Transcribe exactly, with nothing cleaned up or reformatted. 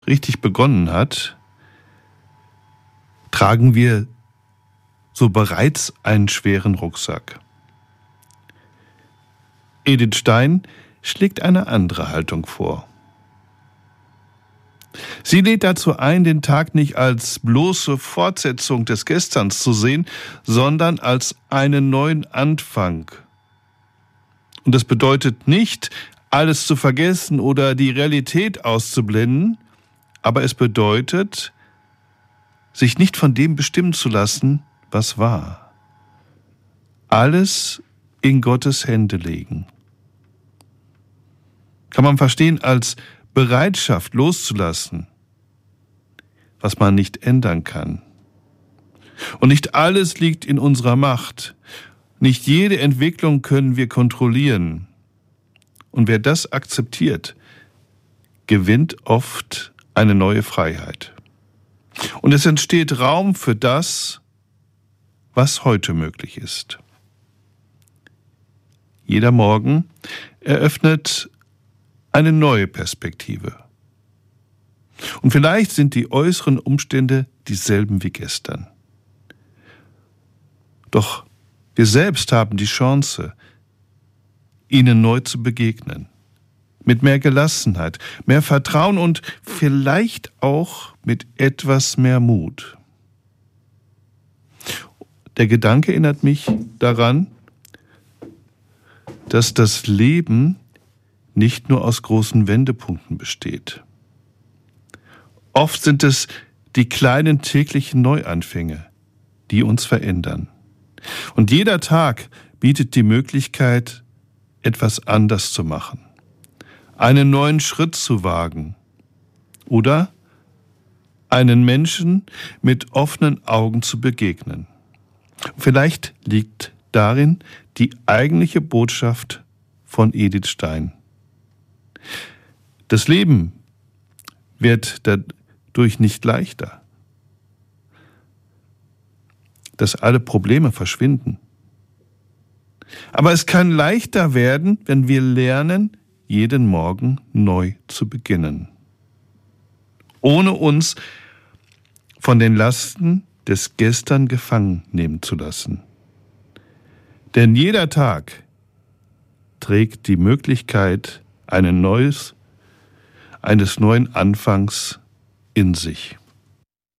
richtig begonnen hat, tragen wir so bereits einen schweren Rucksack. Edith Stein schlägt eine andere Haltung vor. Sie lädt dazu ein, den Tag nicht als bloße Fortsetzung des Gesterns zu sehen, sondern als einen neuen Anfang. Und das bedeutet nicht, alles zu vergessen oder die Realität auszublenden, aber es bedeutet, sich nicht von dem bestimmen zu lassen, was war. Alles in Gottes Hände legen. Kann man verstehen als Bereitschaft loszulassen, was man nicht ändern kann. Und nicht alles liegt in unserer Macht. Nicht jede Entwicklung können wir kontrollieren. Und wer das akzeptiert, gewinnt oft eine neue Freiheit. Und es entsteht Raum für das, was heute möglich ist. Jeder Morgen eröffnet eine neue Perspektive. Und vielleicht sind die äußeren Umstände dieselben wie gestern. Doch wir selbst haben die Chance, ihnen neu zu begegnen. Mit mehr Gelassenheit, mehr Vertrauen und vielleicht auch mit etwas mehr Mut. Der Gedanke erinnert mich daran, dass das Leben nicht nur aus großen Wendepunkten besteht. Oft sind es die kleinen täglichen Neuanfänge, die uns verändern. Und jeder Tag bietet die Möglichkeit, etwas anders zu machen, einen neuen Schritt zu wagen oder einen Menschen mit offenen Augen zu begegnen. Vielleicht liegt darin die eigentliche Botschaft von Edith Stein. Das Leben wird dadurch nicht leichter, dass alle Probleme verschwinden. Aber es kann leichter werden, wenn wir lernen, jeden Morgen neu zu beginnen, ohne uns von den Lasten des Gestern gefangen nehmen zu lassen. Denn jeder Tag trägt die Möglichkeit eines neues, eines neuen Anfangs in sich.